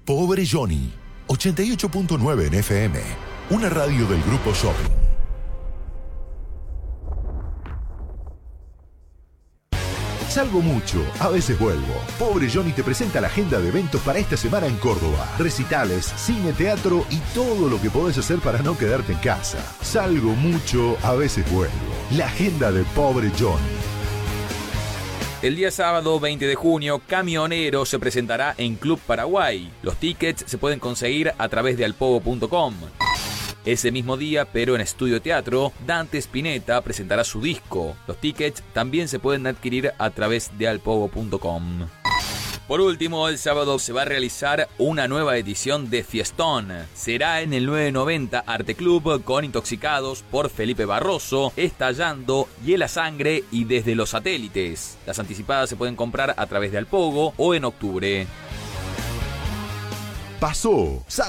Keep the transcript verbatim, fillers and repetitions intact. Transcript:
Pobre Johnny, ochenta y ocho punto nueve en F M, una radio del Grupo Shopping. Salgo mucho, a veces vuelvo. Pobre Johnny te presenta la agenda de eventos para esta semana en Córdoba. Recitales, cine, teatro y todo lo que podés hacer para no quedarte en casa. Salgo mucho, a veces vuelvo. La agenda de Pobre Johnny. El día sábado veinte de junio, Camionero se presentará en Club Paraguay. Los tickets se pueden conseguir a través de alpogo punto com. Ese mismo día, pero en Estudio Teatro, Dante Spinetta presentará su disco. Los tickets también se pueden adquirir a través de alpogo punto com. Por último, el sábado se va a realizar una nueva edición de Fiestón. Será en el nueve noventa Arte Club con Intoxicados por Felipe Barroso, Estallando, Hiela Sangre y Desde los Satélites. Las anticipadas se pueden comprar a través de Alpogo o en octubre. Pasó.